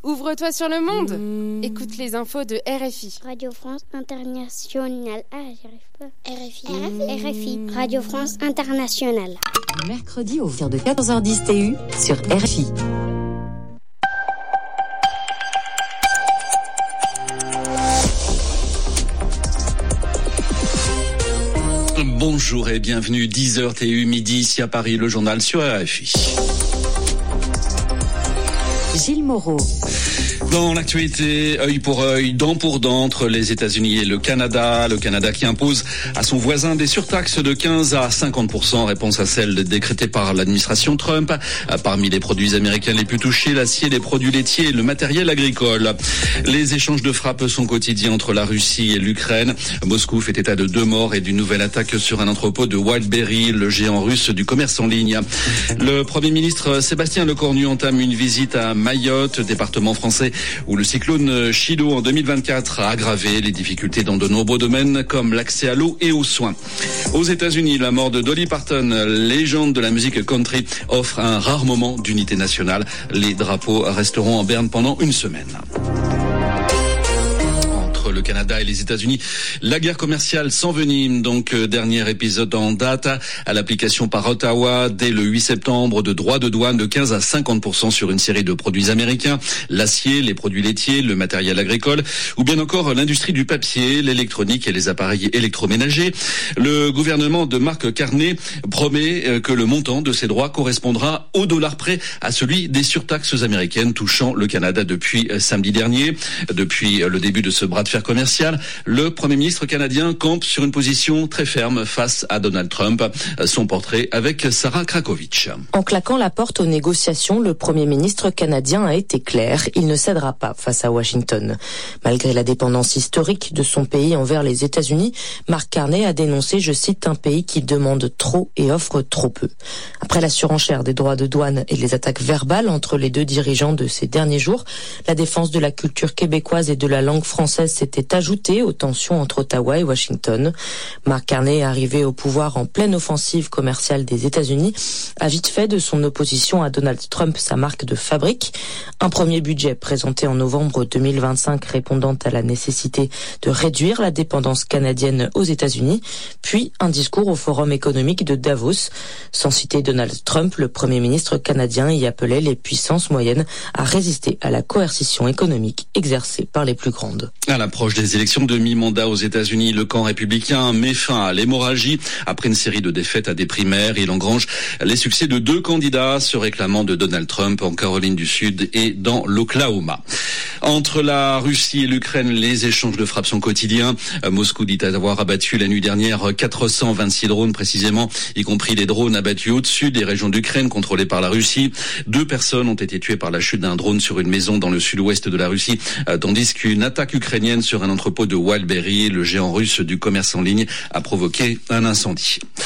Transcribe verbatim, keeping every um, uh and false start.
Ouvre-toi sur le monde. Mmh. Écoute les infos de R F I. Radio France Internationale. Ah, j'y arrive pas. R F I. R F I. R F I. Radio France Internationale. Mercredi au de quatorze heures dix T U sur R F I. Bonjour et bienvenue, dix heures T U, midi ici à Paris, le journal sur R F I. Gilles Moreau. Dans l'actualité, œil pour œil, dent pour dent entre les États-Unis et le Canada. Le Canada qui impose à son voisin des surtaxes de quinze à cinquante pour cent, réponse à celle décrétée par l'administration Trump. Parmi les produits américains les plus touchés, l'acier, les produits laitiers et le matériel agricole. Les échanges de frappes sont quotidiens entre la Russie et l'Ukraine. Moscou fait état de deux morts et d'une nouvelle attaque sur un entrepôt de Wildberry, le géant russe du commerce en ligne. Le Premier ministre Sébastien Lecornu entame une visite à Mayotte, département français où le cyclone Chido en deux mille vingt-quatre a aggravé les difficultés dans de nombreux domaines comme l'accès à l'eau et aux soins. Aux États-Unis, la mort de Dolly Parton, légende de la musique country, offre un rare moment d'unité nationale. Les drapeaux resteront en berne pendant une semaine. Le Canada et les États-Unis, la guerre commerciale s'envenime. Donc, euh, dernier épisode en date à l'application par Ottawa dès le huit septembre de droits de douane de quinze à cinquante pour cent sur une série de produits américains, l'acier, les produits laitiers, le matériel agricole ou bien encore l'industrie du papier, l'électronique et les appareils électroménagers. Le gouvernement de Mark Carney promet euh, que le montant de ces droits correspondra au dollar près à celui des surtaxes américaines touchant le Canada depuis euh, samedi dernier. Depuis euh, le début de ce bras de fer commercial, le Premier ministre canadien campe sur une position très ferme face à Donald Trump. Son portrait avec Sarah Krakovic. En claquant la porte aux négociations, le Premier ministre canadien a été clair. Il ne cédera pas face à Washington. Malgré la dépendance historique de son pays envers les États-Unis, Mark Carney a dénoncé, je cite, un pays qui demande trop et offre trop peu. Après la surenchère des droits de douane et les attaques verbales entre les deux dirigeants de ces derniers jours, la défense de la culture québécoise et de la langue française s'était ajouté aux tensions entre Ottawa et Washington. Mark Carney, arrivé au pouvoir en pleine offensive commerciale des États-Unis, a vite fait de son opposition à Donald Trump sa marque de fabrique. Un premier budget présenté en novembre deux mille vingt-cinq répondant à la nécessité de réduire la dépendance canadienne aux États-Unis, puis un discours au Forum économique de Davos. Sans citer Donald Trump, le Premier ministre canadien y appelait les puissances moyennes à résister à la coercition économique exercée par les plus grandes. À l'approche des élections de mi-mandat aux États-Unis, le camp républicain met fin à l'hémorragie. Après une série de défaites à des primaires, il engrange les succès de deux candidats se réclamant de Donald Trump en Caroline du Sud et dans l'Oklahoma. Entre la Russie et l'Ukraine, les échanges de frappes sont quotidiens. Moscou dit avoir abattu la nuit dernière quatre cent vingt-six drones précisément, y compris des drones abattus au-dessus des régions d'Ukraine contrôlées par la Russie. Deux personnes ont été tuées par la chute d'un drone sur une maison dans le sud-ouest de la Russie, tandis qu'une attaque ukrainienne sur un entrepôt de Wildberry, le géant russe du commerce en ligne, a provoqué un incendie.